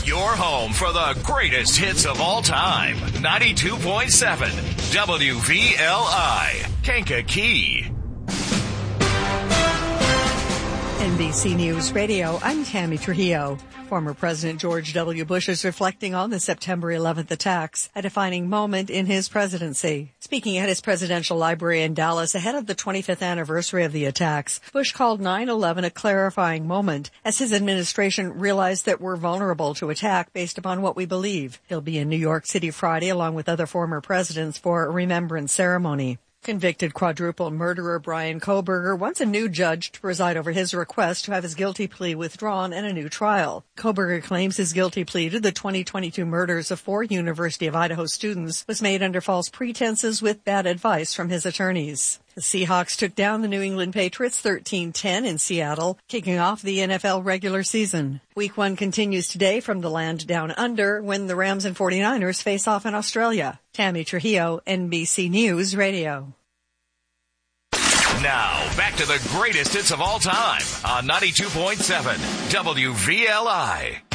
Your home for the greatest hits of all time. 92.7 WVLI, Kankakee. NBC News Radio, I'm Tammy Trujillo. Former President George W. Bush is reflecting on the September 11th attacks, a defining moment in his presidency. Speaking at his presidential library in Dallas ahead of the 25th anniversary of the attacks, Bush called 9/11 a clarifying moment as his administration realized that we're vulnerable to attack based upon what we believe. He'll be in New York City Friday along with other former presidents for a remembrance ceremony. Convicted quadruple murderer Bryan Kohberger wants a new judge to preside over his request to have his guilty plea withdrawn and a new trial. Kohberger claims his guilty plea to the 2022 murders of 4 University of Idaho students was made under false pretenses with bad advice from his attorneys. The Seahawks took down the New England Patriots 13-10 in Seattle, kicking off the NFL regular season. Week 1 continues today from the land down under when the Rams and 49ers face off in Australia. Tammy Trujillo, NBC News Radio. Now, back to the greatest hits of all time on 92.7 WVLI.